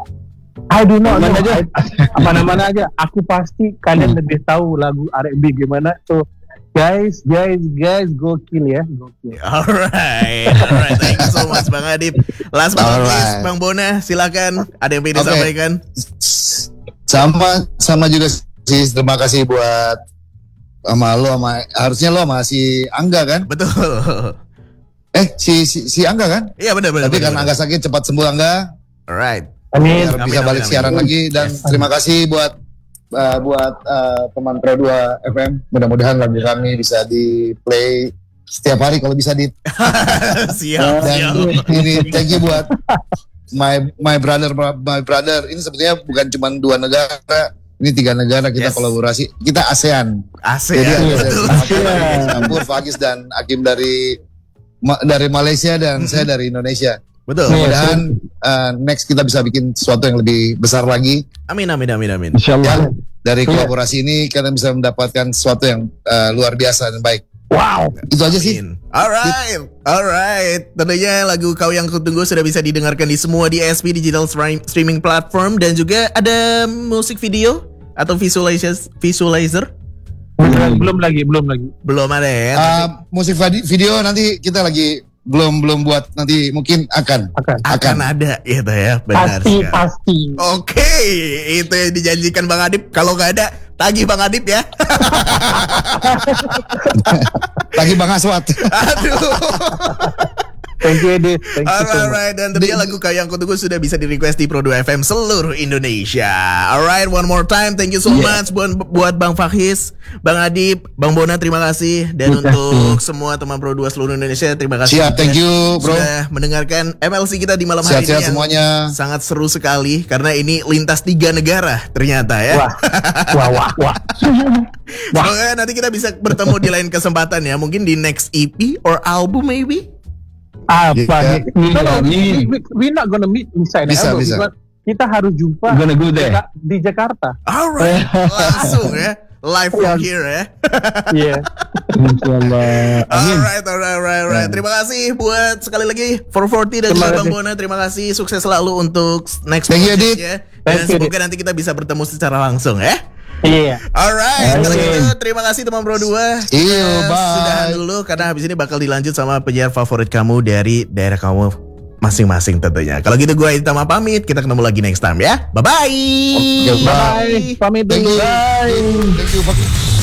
I do not know. Mana-mana aja. Aku pasti kalian lebih tahu lagu R&B gimana. So guys, gokil ya. Gokil. Alright. Thank you so much Bang Adip. Last but not least, Bang Bona, silakan. Ada yang ingin disampaikan? Sama juga sih. Terima kasih buat harusnya lo sama si Angga kan? Betul. Si Angga kan? Iya benar. Tapi kan Angga sakit, cepat sembuh Angga. Alright. Amin. Biar bisa balik siaran lagi dan terima kasih buat teman Pro 2 FM. Mudah-mudahan lagu kami bisa di play setiap hari kalau bisa di. Siap. Ini thank you buat my brother. Ini sebetulnya bukan cuma 2 negara, ini 3 negara kita kolaborasi. Kita ASEAN. Jadi campur Fagis dan Hakim dari Malaysia dan saya dari Indonesia. Betul. Mudah-mudahan next kita bisa bikin sesuatu yang lebih besar lagi. Amin. Ya, Insyaallah. dari kolaborasi ini kalian bisa mendapatkan sesuatu yang luar biasa dan baik. Wow. Itu aja sih. Alright. Tentunya lagu Kau Yang Kutunggu sudah bisa didengarkan di semua DSP digital streaming platform dan juga ada musik video atau visualizer. Belum lagi. Belum ada ya. Musik video nanti kita lagi belum buat, nanti mungkin akan ada gitu ya. Benar pasti. Oke, itu yang dijanjikan Bang Adip. Kalau nggak ada, tagih Bang Adip ya. Tagih Bang Aswat. Aduh. Thank you Edi. Alright, dan tentunya lagu Kau Yang Kutunggu sudah bisa di request di Pro 2 FM seluruh Indonesia. Alright, one more time, thank you so much buat Bang Fagis, Bang Adip, Bang Bona, terima kasih. Dan untuk semua teman Pro 2 seluruh Indonesia, terima kasih. Siap, thank you bro. Sudah mendengarkan MLC kita di malam hari ini semuanya. Sangat seru sekali karena ini lintas 3 negara ternyata ya. Wah. Semoga nanti kita bisa bertemu di lain kesempatan ya. Mungkin di next EP or album maybe. Apa? We not gonna meet inside the album. Bisa. Kita harus jumpa. Gonna go there di Jakarta. Alright, langsung ya. Live from here ya. Iya. Insyaallah. Alright. Terima kasih buat sekali lagi 440 dan juga Bang Bona. Terima kasih, sukses selalu untuk next project ya. Dan semoga nanti kita bisa bertemu secara langsung ya. Iya. Alright, kalau gitu terima kasih teman Pro 2. Bye. Sudahan dulu karena habis ini bakal dilanjut sama penyiar favorit kamu dari daerah kamu masing-masing tentunya. Kalau gitu gue Itama pamit, kita ketemu lagi next time ya. Bye-bye. Bye. Pamit dulu. Thank you.